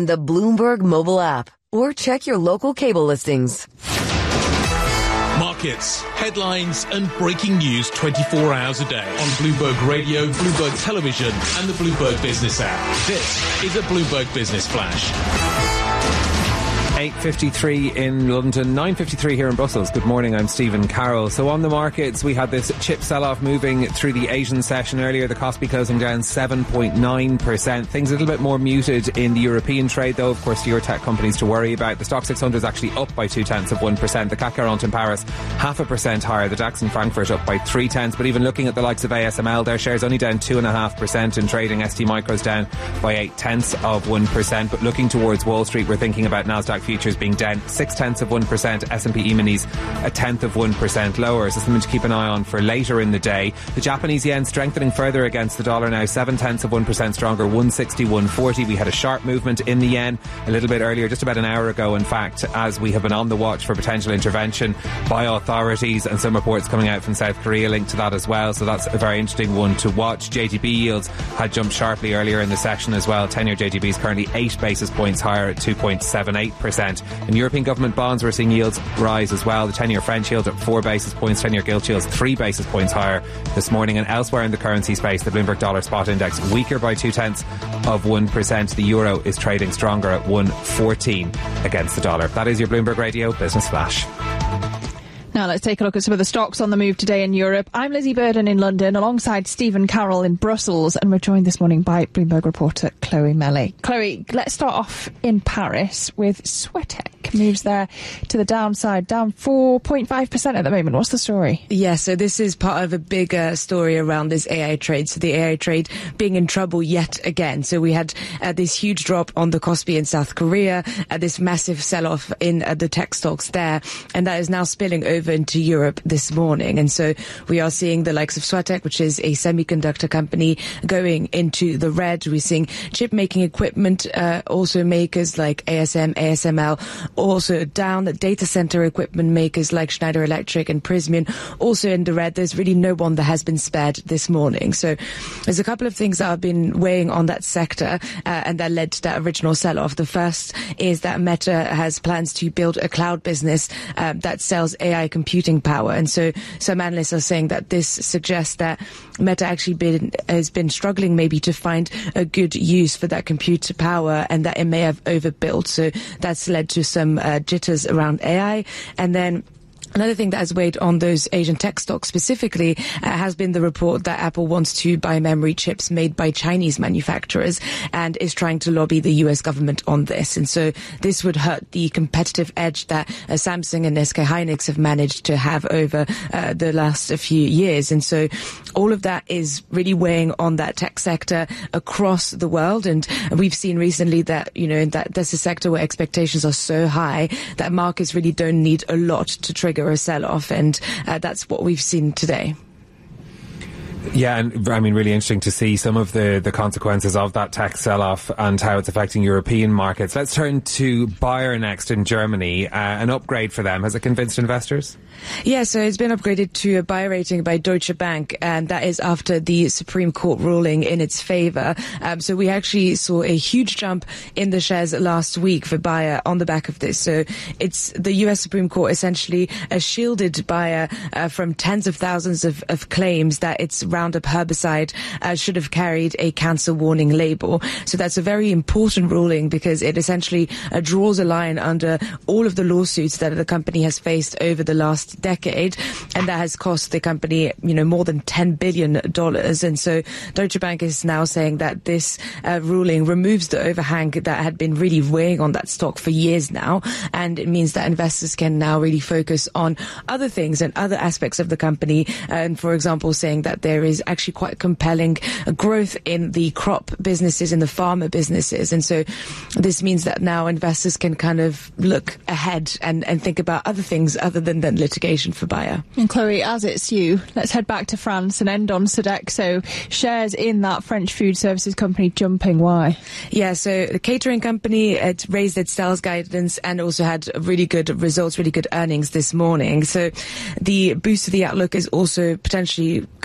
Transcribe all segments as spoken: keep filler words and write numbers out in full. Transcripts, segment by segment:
the Bloomberg mobile app, or check your local cable listings. Markets, headlines and breaking news twenty-four hours a day on Bloomberg Radio, Bloomberg Television and the Bloomberg Business app. This is a Bloomberg Business Flash. eight fifty-three in London, nine fifty-three here in Brussels. Good morning, I'm Stephen Carroll. So on the markets, we had this chip sell-off moving through the Asian session earlier. The Kospi closing down seven point nine percent. Things a little bit more muted in the European trade, though. Of course, fewer tech companies to worry about. The Stock six hundred is actually up by two-tenths of one percent. The C A C quarante in Paris, half a percent higher. The DAX in Frankfurt up by three-tenths. But even looking at the likes of A S M L, their shares only down two point five percent in trading. S T Micro's down by eight-tenths of one percent. But looking towards Wall Street, we're thinking about Nasdaq futures being down six-tenths of one percent. S and P E-minis a tenth of one percent lower. So something to keep an eye on for later in the day. The Japanese yen strengthening further against the dollar now, seven-tenths of one percent stronger, one sixty-one forty. We had a sharp movement in the yen a little bit earlier, just about an hour ago, in fact, as we have been on the watch for potential intervention by authorities, and some reports coming out from South Korea linked to that as well. So that's a very interesting one to watch. J G B yields had jumped sharply earlier in the session as well. ten-year J G B is currently eight basis points higher at two point seven eight percent. In European government bonds, we're seeing yields rise as well. The ten-year French yield at four basis points, ten-year gilt yields three basis points higher this morning. And elsewhere in the currency space, the Bloomberg Dollar Spot Index weaker by two-tenths of one percent. The euro is trading stronger at one fourteen against the dollar. That is your Bloomberg Radio Business Flash. Now let's take a look at some of the stocks on the move today in Europe. I'm Lizzie Burden in London alongside Stephen Carroll in Brussels, and we're joined this morning by Bloomberg reporter Chloe Melly. Chloe, let's start off in Paris with Sweatec. Moves there to the downside, down four point five percent at the moment. What's the story? Yeah, so this is part of a bigger story around this A I trade. So the A I trade being in trouble yet again. So we had uh, this huge drop on the Kospi in South Korea, uh, this massive sell-off in uh, the tech stocks there, and that is now spilling over into Europe this morning. And so we are seeing the likes of Sweatec, which is a semiconductor company, going into the red. We're seeing chip making equipment, uh, also makers like A S M, A S M L, also down. Data center equipment makers like Schneider Electric and Prysmian also in the red. There's really no one that has been spared this morning. So there's a couple of things that have been weighing on that sector, uh, and that led to that original sell-off. The first is that Meta has plans to build a cloud business uh, that sells A I computing power. And so some analysts are saying that this suggests that Meta actually been, has been struggling maybe to find a good use for that computer power, and that it may have overbuilt. So that's led to some uh, jitters around A I. And then another thing that has weighed on those Asian tech stocks specifically uh, has been the report that Apple wants to buy memory chips made by Chinese manufacturers and is trying to lobby the U S government on this. And so this would hurt the competitive edge that uh, Samsung and S K Hynix have managed to have over uh, the last few years. And so all of that is really weighing on that tech sector across the world. And we've seen recently that, you know, that there's a sector where expectations are so high that markets really don't need a lot to trigger a sell-off, and uh, that's what we've seen today. Yeah, and I mean, really interesting to see some of the, the consequences of that tech sell-off and how it's affecting European markets. Let's turn to Bayer next in Germany. Uh, an upgrade for them. Has it convinced investors? Yeah, so it's been upgraded to a buy rating by Deutsche Bank, and that is after the Supreme Court ruling in its favour. Um, so we actually saw a huge jump in the shares last week for Bayer on the back of this. So it's the U S Supreme Court essentially uh, shielded Bayer uh, from tens of thousands of, of claims that its Roundup herbicide uh, should have carried a cancer warning label. So that's a very important ruling because it essentially uh, draws a line under all of the lawsuits that the company has faced over the last decade, and that has cost the company, you know, more than ten billion dollars. And so Deutsche Bank is now saying that this uh, ruling removes the overhang that had been really weighing on that stock for years now, and it means that investors can now really focus on other things and other aspects of the company, and for example saying that there is actually quite compelling growth in the crop businesses, in the farmer businesses. And so this means that now investors can kind of look ahead and, and think about other things other than, than litigation for Bayer. And Chloe, as it's you, let's head back to France and end on Sodexo. Shares in that French food services company jumping. Why? Yeah, so the catering company, it raised its sales guidance and also had really good results, really good earnings this morning. So the boost to the outlook is also potentially going to prove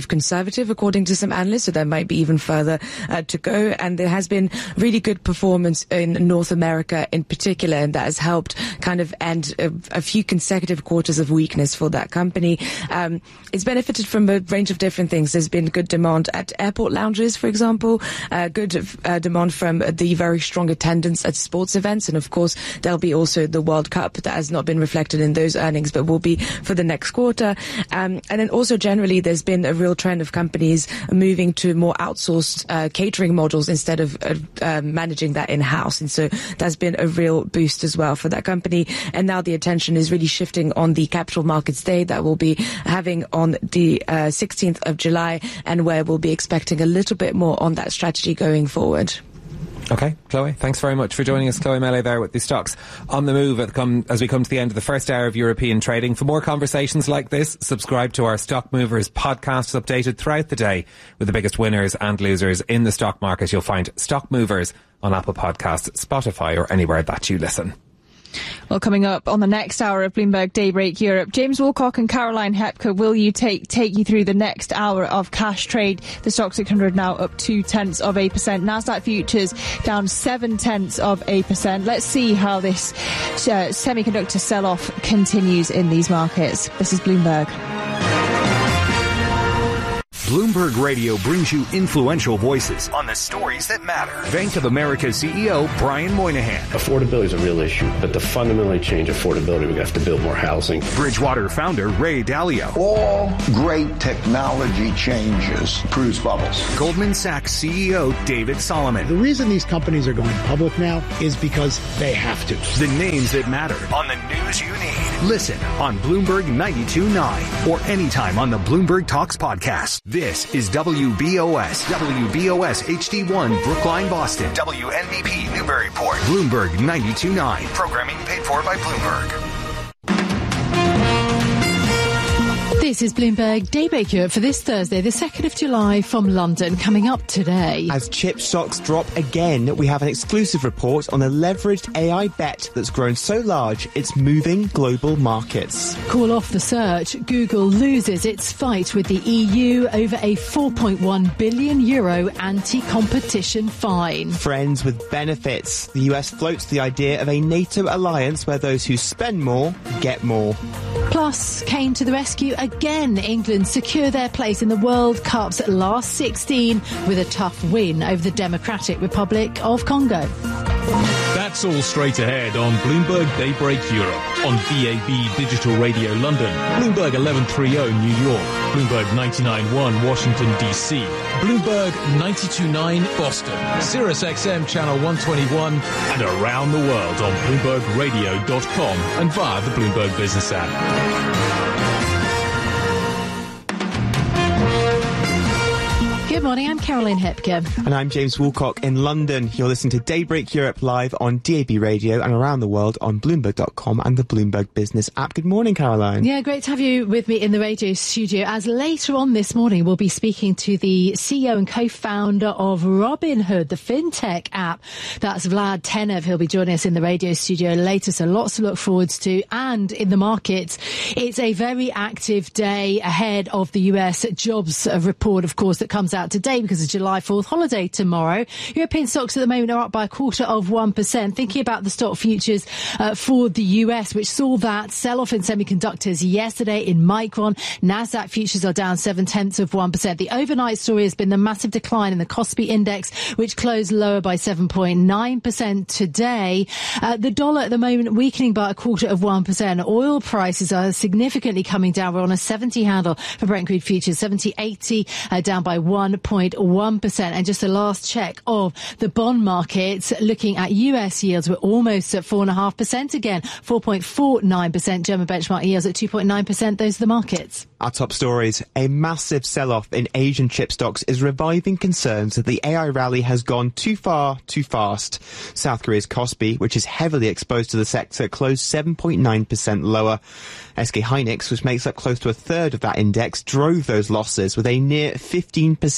prove conservative, according to some analysts, so there might be even further uh, to go. And there has been really good performance in North America in particular, and that has helped kind of end a, a few consecutive quarters of weakness for that company. Um, it's benefited from a range of different things. There's been good demand at airport lounges, for example, uh, good uh, demand from the very strong attendance at sports events, and of course there'll be also the World Cup that has not been reflected in those earnings, but will be for the next quarter. Um, and then also generally there's been a real trend of companies moving to more outsourced uh, catering models instead of uh, uh, managing that in-house. And so that's been a real boost as well for that company. And now the attention is really shifting on the Capital Markets Day that we'll be having on the uh, sixteenth of July, and where we'll be expecting a little bit more on that strategy going forward. Okay, Chloe, thanks very much for joining us. Chloe Melee there with the stocks on the move at come, as we come to the end of the first hour of European trading. For more conversations like this, subscribe to our Stock Movers podcasts, updated throughout the day with the biggest winners and losers in the stock market. You'll find Stock Movers on Apple Podcasts, Spotify, or anywhere that you listen. Well, coming up on the next hour of Bloomberg Daybreak Europe, James Woolcock and Caroline Hepker will you take take you through the next hour of cash trade. The stock six hundred now up two tenths of a percent. Nasdaq futures down seven tenths of a percent. Let's see how this uh, semiconductor sell-off continues in these markets. This is Bloomberg. Bloomberg Radio brings you influential voices on the stories that matter. Bank of America C E O Brian Moynihan. Affordability is a real issue, but to fundamentally change affordability, we have to build more housing. Bridgewater founder Ray Dalio. All great technology changes produce bubbles. Goldman Sachs C E O David Solomon. The reason these companies are going public now is because they have to. The names that matter on the news you need. Listen on Bloomberg ninety-two point nine or anytime on the Bloomberg Talks podcast. This is W B O S, W B O S H D one, Brookline, Boston, W N B P, Newburyport, Bloomberg ninety-two point nine. Programming paid for by Bloomberg. This is Bloomberg Daybreak Europe for this Thursday, the second of July from London. Coming up today. As chip stocks drop again, we have an exclusive report on a leveraged A I bet that's grown so large it's moving global markets. Call off the search. Google loses its fight with the E U over a four point one billion euro anti-competition fine. Friends with benefits. The U S floats the idea of a NATO alliance where those who spend more get more. Plus, came to the rescue again. England secure their place in the World Cup's last sixteen with a tough win over the Democratic Republic of Congo. That's all straight ahead on Bloomberg Daybreak Europe, on V A B Digital Radio London, Bloomberg eleven thirty New York, Bloomberg ninety-nine point one Washington D C, Bloomberg ninety-two point nine Boston, Sirius X M Channel one twenty-one, and around the world on Bloomberg Radio dot com and via the Bloomberg Business app. Good morning, I'm Caroline Hepker. And I'm James Woolcock in London. You're listening to Daybreak Europe live on D A B Radio and around the world on Bloomberg dot com and the Bloomberg Business app. Good morning, Caroline. Yeah, great to have you with me in the radio studio, as later on this morning we'll be speaking to the C E O and co-founder of Robinhood, the fintech app. That's Vlad Tenev. He'll be joining us in the radio studio later, so lots to look forward to. And in the markets, it's a very active day ahead of the U S jobs report, of course, that comes out today because of July fourth holiday tomorrow. European stocks at the moment are up by a quarter of one percent. Thinking about the stock futures uh, for the U S, which saw that sell-off in semiconductors yesterday in Micron. Nasdaq futures are down seven tenths of one percent. The overnight story has been the massive decline in the Kospi index, which closed lower by seven point nine percent today. Uh, the dollar at the moment weakening by a quarter of one percent. Oil prices are significantly coming down. We're on a seventy handle for Brent crude futures, seventy eighty, uh, down by one point one percent. And just the last check of the bond markets, looking at U S yields, we're almost at four point five percent again, four point four nine percent. German benchmark yields at two point nine percent. Those are the markets. Our top stories. A massive sell-off in Asian chip stocks is reviving concerns that the A I rally has gone too far, too fast. South Korea's Kospi, which is heavily exposed to the sector, closed seven point nine percent lower. S K Hynix, which makes up close to a third of that index, drove those losses with a near fifteen percent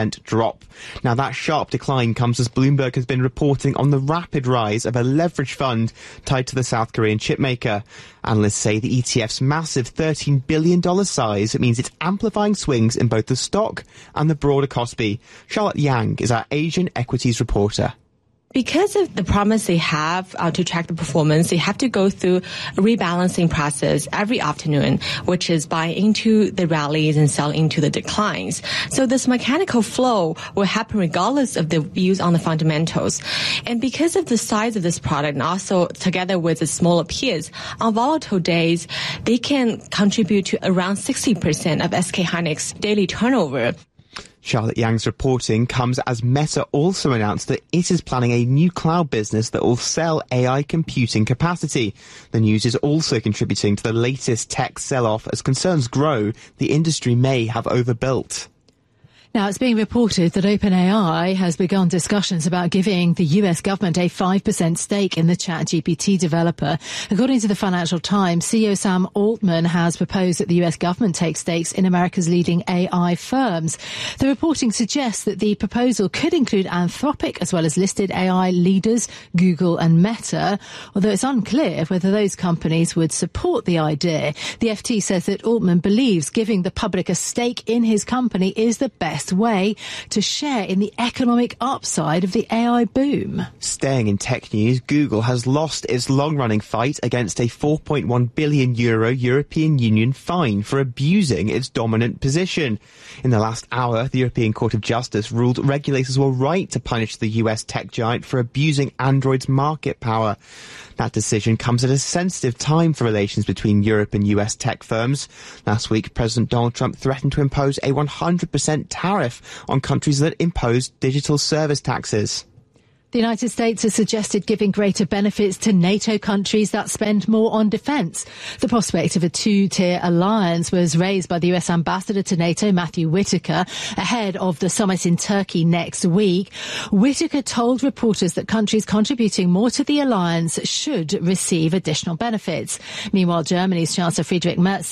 percent drop. Now, that sharp decline comes as Bloomberg has been reporting on the rapid rise of a leveraged fund tied to the South Korean chipmaker. Analysts say the E T F's massive thirteen billion dollars size means it's amplifying swings in both the stock and the broader Kospi. Charlotte Yang is our Asian equities reporter. Because of the promise they have uh, to track the performance, they have to go through a rebalancing process every afternoon, which is buy into the rallies and sell into the declines. So this mechanical flow will happen regardless of the views on the fundamentals. And because of the size of this product and also together with the smaller peers, on volatile days, they can contribute to around sixty percent of S K Hynix's daily turnover. Charlotte Yang's reporting comes as Meta also announced that it is planning a new cloud business that will sell A I computing capacity. The news is also contributing to the latest tech sell-off as concerns grow the industry may have overbuilt. Now, it's being reported that OpenAI has begun discussions about giving the U S government a five percent stake in the ChatGPT developer. According to the Financial Times, C E O Sam Altman has proposed that the U S government take stakes in America's leading A I firms. The reporting suggests that the proposal could include Anthropic as well as listed A I leaders, Google and Meta, although it's unclear whether those companies would support the idea. The F T says that Altman believes giving the public a stake in his company is the best way to share in the economic upside of the A I boom. Staying in tech news, Google has lost its long-running fight against a four point one billion euro European Union fine for abusing its dominant position. In the last hour, the European Court of Justice ruled regulators were right to punish the U S tech giant for abusing Android's market power. That decision comes at a sensitive time for relations between Europe and U S tech firms. Last week, President Donald Trump threatened to impose a one hundred percent tariff on countries that impose digital service taxes. The United States has suggested giving greater benefits to NATO countries that spend more on defence. The prospect of a two-tier alliance was raised by the U S ambassador to NATO, Matthew Whitaker, ahead of the summit in Turkey next week. Whitaker told reporters that countries contributing more to the alliance should receive additional benefits. Meanwhile, Germany's Chancellor Friedrich Merz